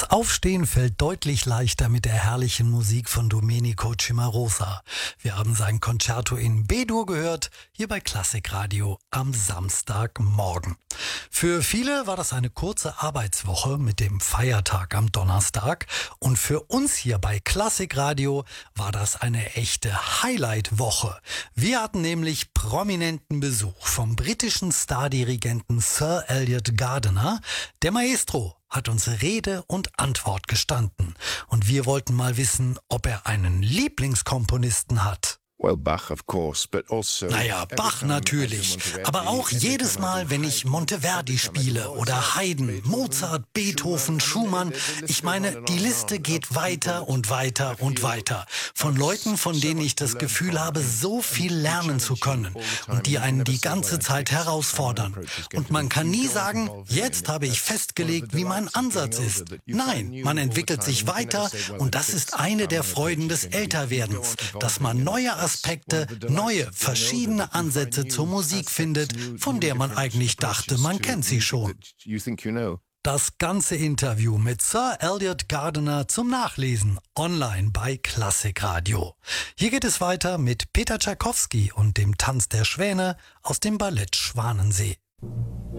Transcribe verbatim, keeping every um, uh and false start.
Das Aufstehen fällt deutlich leichter mit der herrlichen Musik von Domenico Cimarosa. Wir haben sein Concerto in B-Dur gehört, hier bei Klassikradio am Samstagmorgen. Für viele war das eine kurze Arbeitswoche mit dem Feiertag am Donnerstag. Und für uns hier bei Klassikradio war das eine echte Highlight-Woche. Wir hatten nämlich prominenten Besuch vom britischen Stardirigenten Sir Elliot Gardiner. Der Maestro hat uns Rede und Antwort gestanden. Und wir wollten mal wissen, ob er einen Lieblingskomponisten hat. Well, Bach, of course, but also Naja, Bach natürlich, aber auch jedes Mal, wenn ich Monteverdi spiele oder Haydn, Mozart, Beethoven, Schumann. Ich meine, die Liste geht weiter und weiter und weiter. Von Leuten, von denen ich das Gefühl habe, so viel lernen zu können und die einen die ganze Zeit herausfordern. Und man kann nie sagen, jetzt habe ich festgelegt, wie mein Ansatz ist. Nein, man entwickelt sich weiter und das ist eine der Freuden des Älterwerdens, dass man neue Aspekte, neue, verschiedene Ansätze zur Musik findet, von der man eigentlich dachte, man kennt sie schon. Das ganze Interview mit Sir Elliot Gardiner zum Nachlesen online bei Klassikradio. Hier geht es weiter mit Peter Tschaikowski und dem Tanz der Schwäne aus dem Ballett Schwanensee.